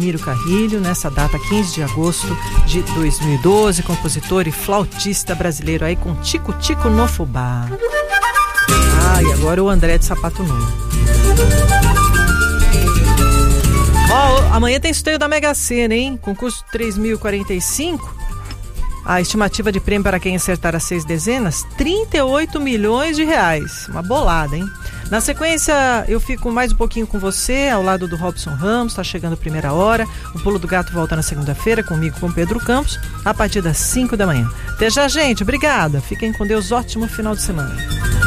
Ramiro Carrilho, nessa data 15 de agosto de 2012, compositor e flautista brasileiro aí com Tico Tico no Fubá. E agora o André de Sapato Novo. Amanhã tem sorteio da Mega Sena, hein? Concurso 3.045. A estimativa de prêmio para quem acertar as 6 dezenas, 38 milhões de reais. Uma bolada, hein? Na sequência, eu fico mais um pouquinho com você, ao lado do Robson Ramos, tá chegando a primeira hora. O Pulo do Gato volta na segunda-feira, comigo, com Pedro Campos, a partir das 5 da manhã. Até já, gente. Obrigada. Fiquem com Deus. Ótimo final de semana.